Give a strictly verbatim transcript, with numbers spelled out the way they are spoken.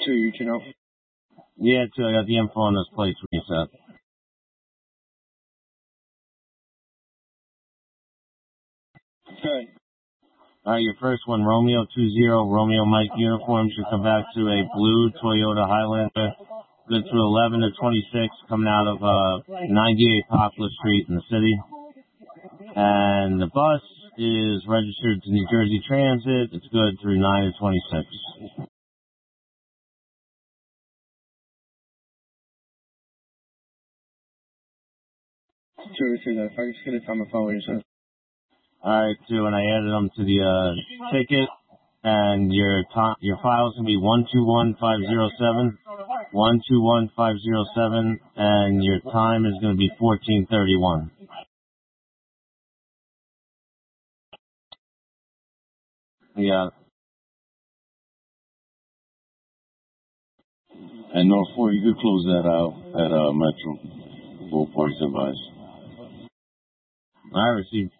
two, you reaching out? Yeah, two. I got the info on those plates when you said. Okay. All right, your first one, Romeo two zero, Romeo Mike uniform, should come back to a blue Toyota Highlander, good through eleven to twenty-six, coming out of uh, ninety-eight Poplar Street in the city. And the bus is registered to New Jersey Transit. It's good through nine to twenty-six. Two, receive that. If I just get a time of phone, what you said. All right, two, and I added them to the uh, ticket. And your top, your file is going to be one two one five zero seven, one two one five zero seven, and your time is going to be fourteen thirty-one. Yeah. And North four, you could close that out at uh, Metro. Both parties advised. I received.